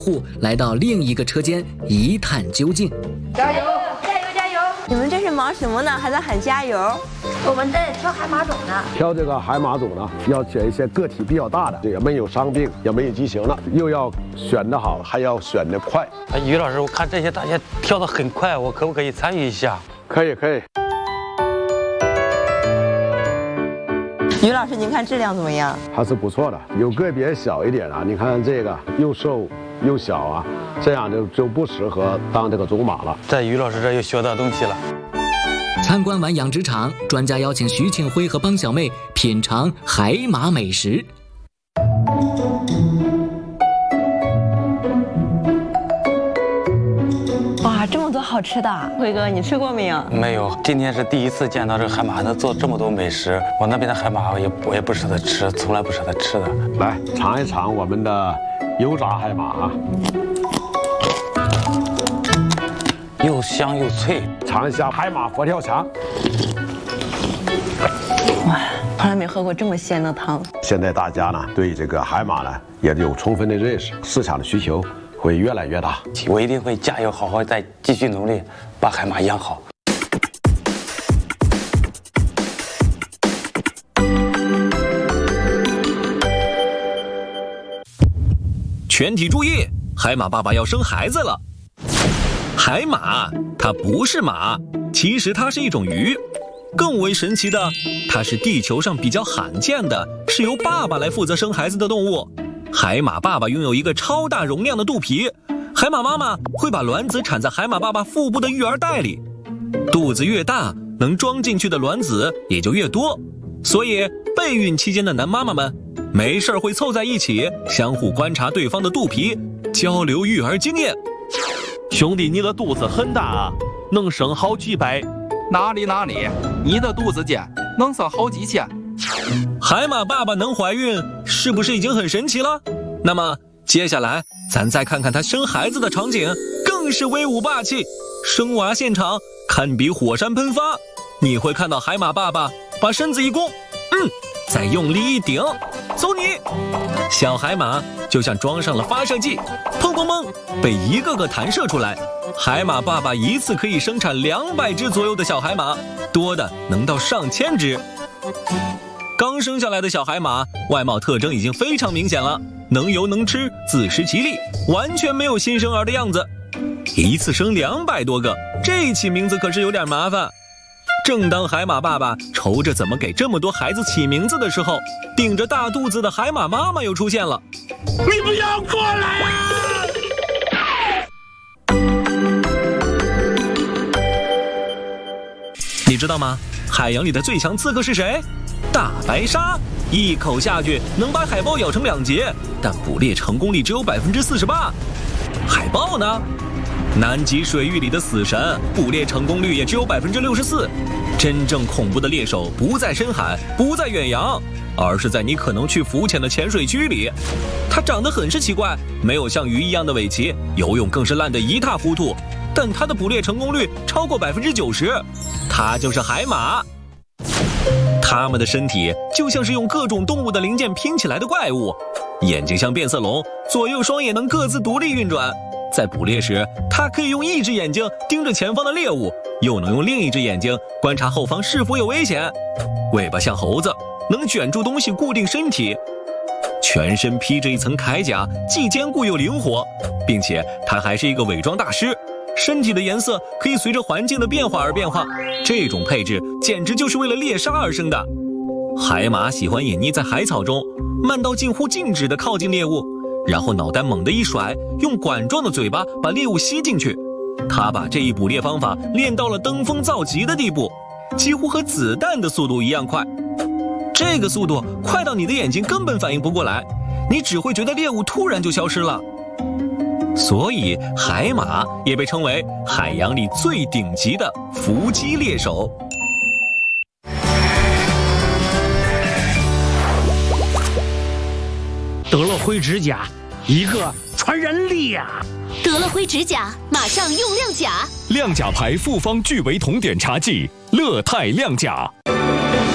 户来到另一个车间一探究竟。 加油！加油！加油！ 你们这是忙什么呢？还在喊加油？ 我们在挑海马种呢。 挑这个海马种呢，要选一些个体比较大的，也没有伤病，也没有畸形的，又要选得好，还要选得快。 于老师，我看这些大家挑得很快，我可不可以参与一下？ 可以，可以。 于老师，您看质量怎么样？ 还是不错的，有个别小一点啊。你看这个又瘦又小啊，这样就不适合当这个种马了。 在于老师这又学到东西了。 参观完养殖场，专家邀请徐庆辉和帮小妹品尝海马美食。 哇，这么多好吃的！辉哥，你吃过没有？ 没有，今天是第一次见到这个海马能做这么多美食。我那边的海马我也不舍得吃，从来不舍得吃的。 来尝一尝我们的油炸海马啊， 又香又脆。 尝一下海马佛跳墙。 哇，从来没喝过这么鲜的汤。 现在大家呢对这个海马呢也有充分的认识，市场的需求会越来越大。 我一定会加油，好好再继续努力，把海马养好。 全体注意，海马爸爸要生孩子了。海马它不是马，其实它是一种鱼。更为神奇的，它是地球上比较罕见的，是由爸爸来负责生孩子的动物。海马爸爸拥有一个超大容量的肚皮，海马妈妈会把卵子产在海马爸爸腹部的育儿袋里。肚子越大，能装进去的卵子也就越多，所以备孕期间的男妈妈们没事会凑在一起，相互观察对方的肚皮，交流育儿经验。 兄弟，你的肚子很大啊，能生好几百。 哪里，你的肚子尖，能生好几千。 海马爸爸能怀孕，是不是已经很神奇了？那么接下来咱再看看他生孩子的场景，更是威武霸气。生娃现场堪比火山喷发，你会看到海马爸爸把身子一弓，再用力一顶，走你！小海马就像装上了发射剂，砰砰砰，被一个个弹射出来。海马爸爸一次可以生产200只左右的小海马，多的能到上千只。刚生下来的小海马外貌特征已经非常明显了，能游能吃，自食其力，完全没有新生儿的样子。一次生200多个，这起名字可是有点麻烦。正当海马爸爸愁着怎么给这么多孩子起名字的时候，顶着大肚子的海马妈妈又出现了。 你不要过来啊！ 你知道吗？海洋里的最强刺客是谁？大白鲨，一口下去能把海豹咬成2截，但捕猎成功率只有48%。海豹呢？南极水域里的死神，捕猎成功率也只有64%。真正恐怖的猎手不在深海，不在远洋，而是在你可能去浮潜的浅水区里。它长得很是奇怪，没有像鱼一样的尾鳍，游泳更是烂得一塌糊涂。但它的捕猎成功率超过90%，它就是海马。它们的身体就像是用各种动物的零件拼起来的怪物，眼睛像变色龙，左右双眼能各自独立运转。在捕猎时，它可以用一只眼睛盯着前方的猎物，又能用另一只眼睛观察后方是否有危险。尾巴像猴子，能卷住东西固定身体。全身披着一层铠甲，既坚固又灵活，并且它还是一个伪装大师。身体的颜色可以随着环境的变化而变化，这种配置简直就是为了猎杀而生的。海马喜欢隐匿在海草中，慢到近乎静止地靠近猎物，然后脑袋猛地一甩，用管状的嘴巴把猎物吸进去。他把这一捕猎方法练到了登峰造极的地步，几乎和子弹的速度一样快。这个速度快到你的眼睛根本反应不过来，你只会觉得猎物突然就消失了。所以海马也被称为海洋里最顶级的伏击猎手。 得了灰指甲，一个传染力呀！ 得了灰指甲，马上用亮甲。 亮甲牌复方聚维酮碘茶剂，乐泰亮甲。